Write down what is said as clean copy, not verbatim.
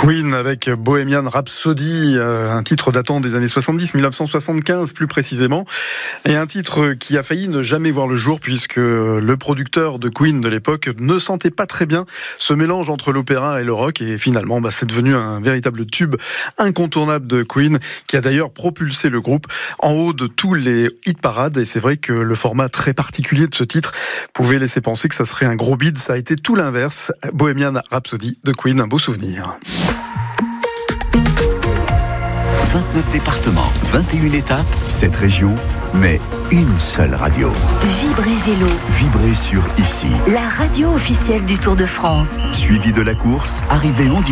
Queen avec Bohemian Rhapsody, un titre datant des années 70, 1975 plus précisément, et un titre qui a failli ne jamais voir le jour puisque le producteur de Queen de l'époque ne sentait pas très bien ce mélange entre l'opéra et le rock, et finalement c'est devenu un véritable tube incontournable de Queen qui a d'ailleurs propulsé le groupe en haut de tous les hit parades. Et c'est vrai que le format très particulier de ce titre pouvait laisser penser que ça serait un gros bide. Ça a été tout l'inverse. Bohemian Rhapsody de Queen, un beau souvenir. 29 départements, 21 étapes, 7 régions, mais une seule radio. Vibrez Vélo. Vibrez sur ici. La radio officielle du Tour de France. Suivi de la course, arrivée en